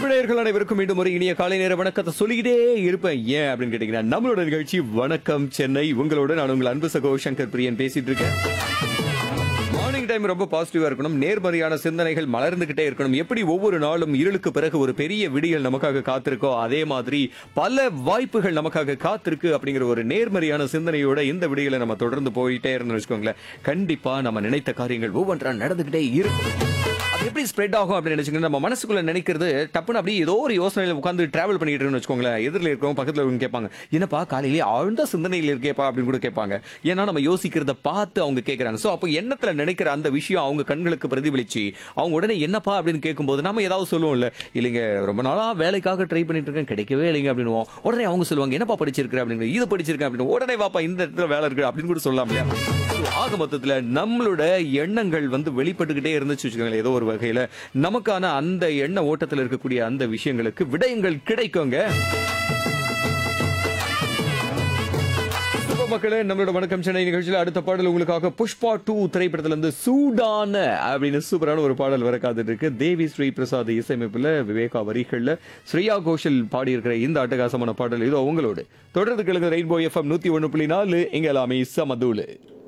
அன்பு நேயர்கள் அனைவருக்கும் மீண்டும் ஒரு இனிய காலை நேர வணக்கத்தை சொல்லிக்கிட்டே இருப்பேன். ஏன் அப்படின்னு கேட்டீங்கன்னா, நம்மளோட நிகழ்ச்சி வணக்கம் சென்னை. உங்களோட நான் உங்கள் அன்பு சகோ சங்கர் பிரியன் பேசிட்டு இருக்கேன். மார்னிங் டைம் ரொம்ப பாசிட்டிவா இருக்கணும், நேர்மறையான சிந்தனைகள் மலர்ந்துகிட்டே இருக்கணும். எப்படி ஒவ்வொரு நாளும் இருளுக்கு பிறகு ஒரு பெரிய விடியல் நமக்காக காத்திருக்கோ, அதே மாதிரி பல வாய்ப்புகள் நமக்காக காத்திருக்கு அப்படிங்கிற ஒரு நேர்மறையான சிந்தனையோட இந்த விடியலை நம்ம தொடர்ந்து போயிட்டே இருந்தோம்னு வச்சுக்கோங்களேன், கண்டிப்பா நம்ம நினைத்த காரியங்கள் ஒவ்வொன்றா நடந்துகிட்டே இருக்கும். அது எப்படி ஸ்ப்ரெட் ஆகும் அப்படின்னு நினைச்சீங்கன்னா, நம்ம மனசுக்குள்ள நினைக்கிறது டப்புன்னு அப்படியே ஏதோ ஒரு யோசனையில உட்காந்து டிராவல் பண்ணிட்டு இருக்கோம்னு வச்சுக்கோங்களேன், எதிரில் இருக்கவங்க பக்கத்துல இருக்கவங்க கேட்பாங்க, என்னப்பா காலையிலேயே ஆழ்ந்த சிந்தனையில் இருக்கேப்பா அப்படின்னு கூட கேட்பாங்க. ஏன்னா நம்ம யோசிக்கிறத பார்த்து அவங்க கேட்கறாங்க. சோ அப்போ எண்ணத்துல நினைக்கிற அந்த விஷயம் அவங்க கண்களுக்கு பிரதிபலிச்சு அவங்க உடனே என்னப்பா அப்படின்னு கேட்கும்போது நம்ம ஏதாவது சொல்லுவோம்ல, இல்லைங்க ரொம்ப நாளா வேலைக்காக ட்ரை பண்ணிட்டு இருக்கேன், கிடைக்கவே இல்லைங்க அப்படின்னு. உடனே அவங்க சொல்லுவாங்க, என்னப்பா படிச்சிருக்கிற அப்படின்னு, இது படிச்சிருக்கேன் அப்படின்னு. உடனே வாப்பா இந்த இடத்துல வேலை இருக்கு அப்படின்னு கூட சொல்லலாம் இல்லையா? ஆக மொத்தத்துல நம்மளோட எண்ணங்கள் வந்து வெளிப்பட்டுக்கிட்டே இருந்துச்சு வச்சுக்கோங்களேன், ஏதோ ஒரு வகையில நமக்கான அந்த எண்ண ஓட்டத்தில் இருக்கக்கூடிய அந்த விஷயங்களுக்கு விடயங்கள் கிடைக்குங்க. மக்களே, நம்மளோட வணக்கம் சென்னை நிகழ்ச்சியில் அடுத்த பாடல் உங்களுக்காக புஷ்பா 2 திரைப்படத்துல இருந்து சூடான அப்படின்னு சூப்பரான ஒரு பாடல் வர காத்துட்டு இருக்கு. தேவி ஸ்ரீ பிரசாத் இசையமைப்புல, விவேகா வரிகள்ல ஸ்ரேயா கோஷல் பாடி இருக்கிற இந்த அட்டகாசமான பாடல் இதோ உங்களோடு தொடர்ந்து கேளுங்க. ரெயின்போ FM 101.4 இங்க எல்லாமே சமதூளு.